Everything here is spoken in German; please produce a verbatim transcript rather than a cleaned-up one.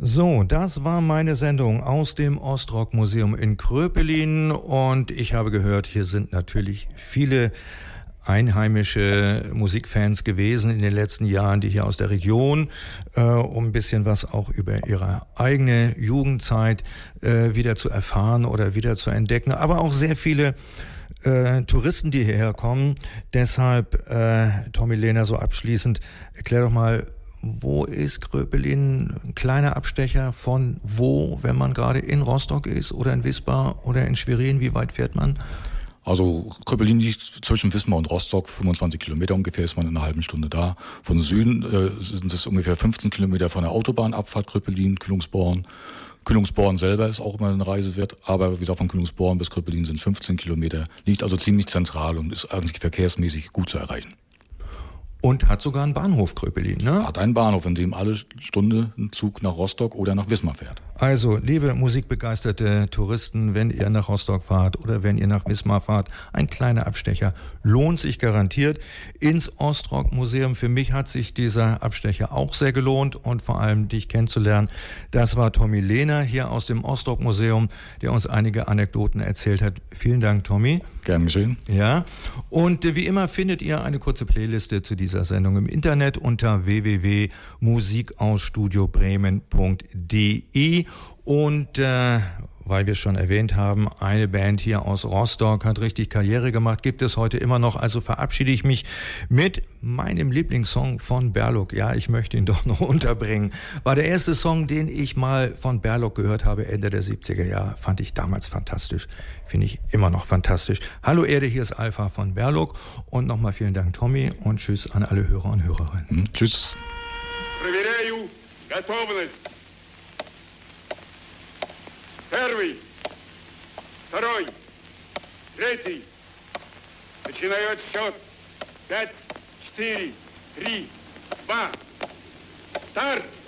So, das war meine Sendung aus dem Ostrock-Museum in Kröpelin und ich habe gehört, hier sind natürlich viele einheimische Musikfans gewesen in den letzten Jahren, die hier aus der Region, äh, um ein bisschen was auch über ihre eigene Jugendzeit äh, wieder zu erfahren oder wieder zu entdecken, aber auch sehr viele Äh, Touristen, die hierher kommen. Deshalb, äh, Tommy Lehner, so abschließend, erklär doch mal, wo ist Kröpelin? Ein kleiner Abstecher von wo, wenn man gerade in Rostock ist oder in Wismar oder in Schwerin? Wie weit fährt man? Also Kröpelin liegt zwischen Wismar und Rostock, fünfundzwanzig Kilometer ungefähr, ist man in einer halben Stunde da. Von Süden äh, sind es ungefähr fünfzehn Kilometer von der Autobahnabfahrt Kröpelin, Kühlungsborn. Kühlungsborn selber ist auch immer eine Reise wert, aber wieder von Kühlungsborn bis Kröpelin sind fünfzehn Kilometer, liegt also ziemlich zentral und ist eigentlich verkehrsmäßig gut zu erreichen. Und hat sogar einen Bahnhof Kröpelin, ne? Hat einen Bahnhof, in dem alle Stunde ein Zug nach Rostock oder nach Wismar fährt. Also, liebe musikbegeisterte Touristen, wenn ihr nach Rostock fahrt oder wenn ihr nach Wismar fahrt, ein kleiner Abstecher lohnt sich garantiert ins Ostrock-Museum. Für mich hat sich dieser Abstecher auch sehr gelohnt und vor allem dich kennenzulernen. Das war Tommy Lehner hier aus dem Ostrock-Museum, der uns einige Anekdoten erzählt hat. Vielen Dank, Tommy. Gern geschehen. Ja, und äh, wie immer findet ihr eine kurze Playliste zu dieser Sendung im Internet unter w w w punkt musikausstudio bremen punkt d e und äh, weil wir es schon erwähnt haben, eine Band hier aus Rostock hat richtig Karriere gemacht, gibt es heute immer noch, also verabschiede ich mich mit meinem Lieblingssong von Berlok. Ja, ich möchte ihn doch noch unterbringen. War der erste Song, den ich mal von Berlok gehört habe, Ende der siebziger Jahre. Fand ich damals fantastisch. Finde ich immer noch fantastisch. Hallo Erde, hier ist Alpha von Berlok und nochmal vielen Dank, Tommy, und tschüss an alle Hörer und Hörerinnen. Hm, tschüss. Проверяю готовность. Первый, второй, третий. Начинаю отсчет. Пять, четыре, три, два. Старт!